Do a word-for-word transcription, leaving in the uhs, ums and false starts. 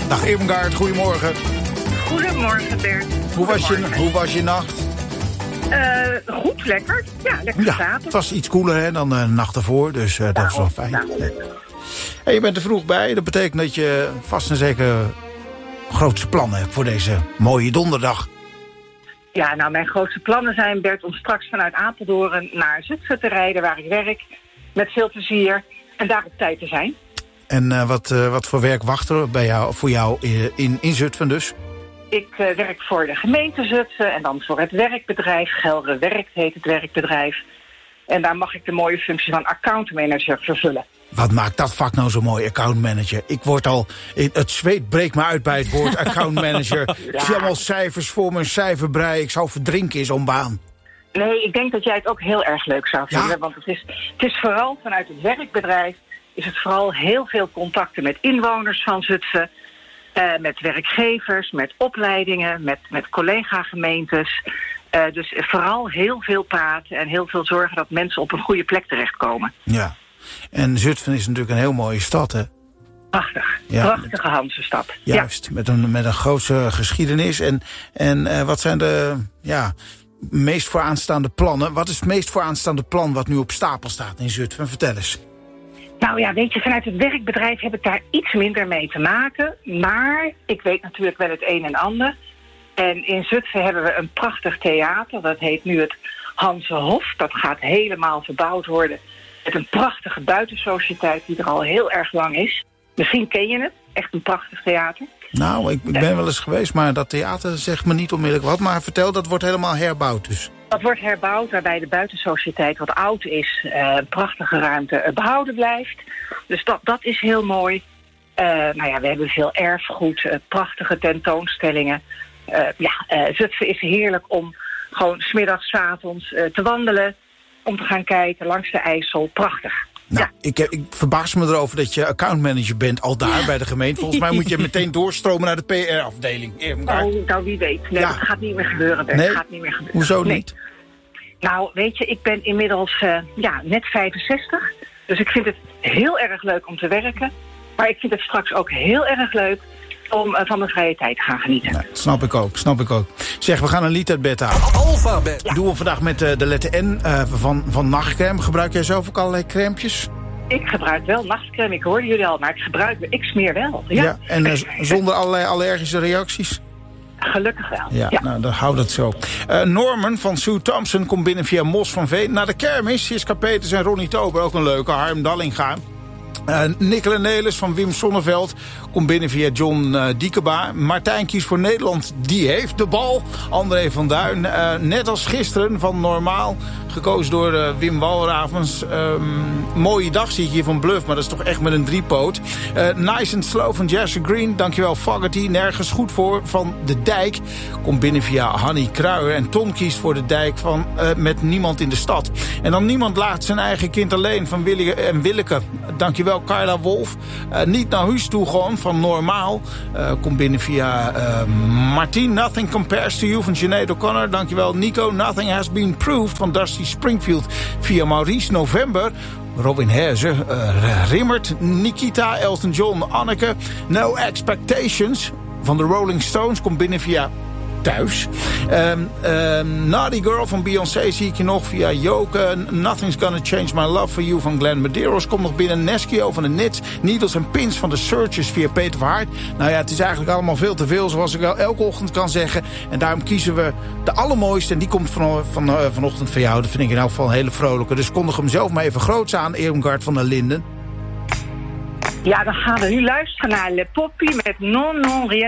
Dag Irmgard, goedemorgen. Goedemorgen Bert. Hoe was je, hoe was je nacht? Uh, goed, lekker. Ja, lekker Ja, geslapen. het was iets koeler hè, dan de nacht ervoor, dus uh, dat nou, is wel fijn. Nou. Nee. En je bent er vroeg bij, dat betekent dat je vast en zeker grootste plannen hebt voor deze mooie donderdag. Ja, nou mijn grootste plannen zijn, Bert, om straks vanuit Apeldoorn naar Zutphen te rijden, waar ik werk, met veel plezier en daar op tijd te zijn. En uh, wat, uh, wat voor werk wacht er bij jou, voor jou in, in Zutphen dus? Ik uh, werk voor de gemeente Zutphen en dan voor het werkbedrijf. Gelre Werkt heet het werkbedrijf. En daar mag ik de mooie functie van accountmanager vervullen. Wat maakt dat vak nou zo mooi, accountmanager? Ik word al, het zweet breekt me uit bij het woord accountmanager. Ja. Ik zie allemaal cijfers voor me, een cijferbrei. Ik zou verdrinken in zo'n baan. Nee, ik denk dat jij het ook heel erg leuk zou vinden. Ja? Want het is, het is vooral vanuit het werkbedrijf is het vooral heel veel contacten met inwoners van Zutphen. Uh, met werkgevers, met opleidingen, met, met collega-gemeentes. Uh, dus vooral heel veel praten en heel veel zorgen dat mensen op een goede plek terechtkomen. Ja, en Zutphen is natuurlijk een heel mooie stad, hè? Prachtig, ja, prachtige Hansestad. Juist, ja. met, een, met een grootse geschiedenis. En, en uh, wat zijn de ja, meest vooraanstaande plannen? Wat is het meest vooraanstaande plan wat nu op stapel staat in Zutphen? Vertel eens. Nou ja, weet je, vanuit het werkbedrijf heb ik daar iets minder mee te maken. Maar ik weet natuurlijk wel het een en ander. En in Zutphen hebben we een prachtig theater. Dat heet nu het Hansehof. Dat gaat helemaal verbouwd worden. Met een prachtige buitensociëteit die er al heel erg lang is. Misschien ken je het. Echt een prachtig theater. Nou, ik, ik ben wel eens geweest, maar dat theater zegt me niet onmiddellijk wat. Maar vertel, dat wordt helemaal herbouwd dus. Dat wordt herbouwd, waarbij de buitensociëteit wat oud is, uh, een prachtige ruimte uh, behouden blijft. Dus dat, dat is heel mooi. Uh, nou ja, we hebben veel erfgoed, uh, prachtige tentoonstellingen. Uh, ja, uh, Zutphen is heerlijk om gewoon 's middags, 's avonds uh, te wandelen, om te gaan kijken langs de IJssel. Prachtig. Nou, ja. ik, ik verbaas me erover dat je accountmanager bent al daar ja. bij de gemeente. Volgens mij moet je meteen doorstromen naar de P R-afdeling. Nou, nou, wie weet. Nee, ja. Dat gaat niet meer gebeuren. Nee? Dat gaat niet meer gebeuren. Hoezo nee. niet? Nou, weet je, ik ben inmiddels uh, ja, net vijfenzestig. Dus ik vind het heel erg leuk om te werken. Maar ik vind het straks ook heel erg leuk om uh, van mijn vrije tijd te gaan genieten. Ja, snap ik ook, snap ik ook. Zeg, we gaan een lied uit bed halen. Alphabet. Ja. Doen we vandaag met uh, de letter N uh, van, van nachtcrème. Gebruik jij zelf ook allerlei crèmpjes? Ik gebruik wel nachtcrème, ik hoorde jullie al, maar ik gebruik, ik smeer wel. Ja, ja en uh, zonder allerlei allergische reacties? Gelukkig wel. Ja, ja. nou, dan houdt het zo. Uh, Norman van Sue Thompson komt binnen via Mos van Veen. Naar de kermis, Siska Peters en Ronnie Tober, ook een leuke. Harm Dallinga. Uh, Nicola Nelis van Wim Sonneveld komt binnen via John uh, Diekeba. Martijn kiest voor Nederland, die heeft de bal. André van Duin, uh, net als gisteren van Normaal. Gekozen door uh, Wim Walravens. Um, mooie dag zie ik hier van Bluff, maar dat is toch echt met een driepoot. Uh, nice and Slow van Jesse Green. Dankjewel Fogarty. Nergens goed voor van De Dijk. Komt binnen via Hanny Kruijer. En Tom kiest voor De Dijk van uh, Met Niemand in de Stad. En dan Niemand laat zijn eigen kind alleen van Willy en Willeke. Dankjewel Carla Wolf. Uh, niet naar huis toe gewoon van Normaal. Uh, komt binnen via uh, Martien. Nothing Compares to You van Sinead O'Connor. Dankjewel Nico. Nothing Has Been Proved van Dusty Springfield via Maurice November. Robin Herze, uh, Rimmert, Nikita, Elton John, Anneke. No Expectations van de Rolling Stones komt binnen via Thuis. Um, um, Naughty Girl van Beyoncé zie ik je nog via Joke. Nothing's Gonna Change My Love For You van Glenn Medeiros komt nog binnen. Neskio van de Nits. Needles and Pins van de Searchers via Peter Verhaart. Nou ja, het is eigenlijk allemaal veel te veel, zoals ik wel elke ochtend kan zeggen. En daarom kiezen we de allermooiste. En die komt van, van, uh, vanochtend van jou. Dat vind ik in elk geval een hele vrolijke. Dus kondig hem zelf maar even groots aan, Irmgard van der Linden. Ja, dan gaan we nu luisteren naar Le Poppy met Non Non Rien.